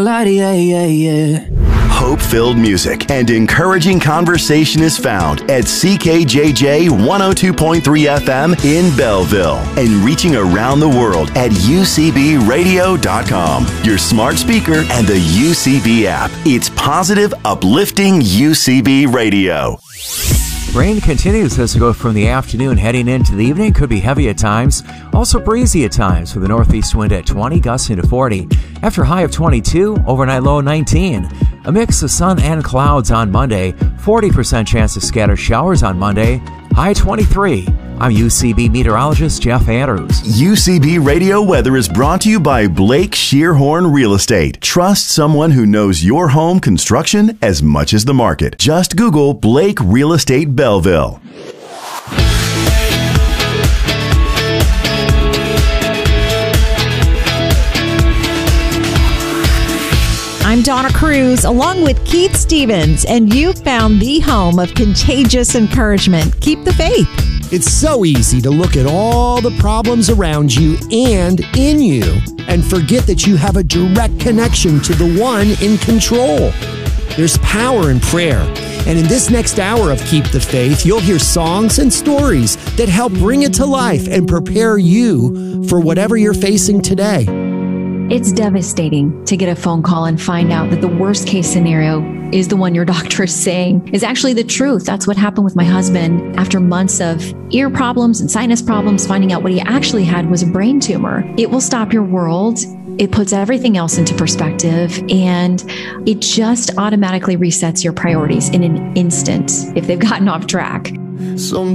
Hope-filled music and encouraging conversation is found at CKJJ 102.3 FM in Belleville and reaching around the world at UCBradio.com, your smart speaker, and the UCB app. It's positive, uplifting UCB Radio. Rain continues as we go from the afternoon heading into the evening. Could be heavy at times, also breezy at times with a northeast wind at 20, gusting to 40. After a high of 22, overnight low 19. A mix of sun and clouds on Monday. 40% chance of scattered showers on Monday. High 23. I'm UCB meteorologist Jeff Andrews. UCB Radio Weather is brought to you by Blake Shearhorn Real Estate. Trust someone who knows your home construction as much as the market. Just Google Blake Real Estate Belleville. I'm Donna Cruz, along with Keith Stevens, and you found the home of contagious encouragement. Keep the faith. It's so easy to look at all the problems around you and in you and forget that you have a direct connection to the one in control. There's power in prayer. And in this next hour of Keep the Faith, you'll hear songs and stories that help bring it to life and prepare you for whatever you're facing today. It's devastating to get a phone call and find out that the worst case scenario is the one your doctor is saying is actually the truth. That's what happened with my husband. After months of ear problems and sinus problems, finding out what he actually had was a brain tumor. It will stop your world. It puts everything else into perspective, and it just automatically resets your priorities in an instant if they've gotten off track.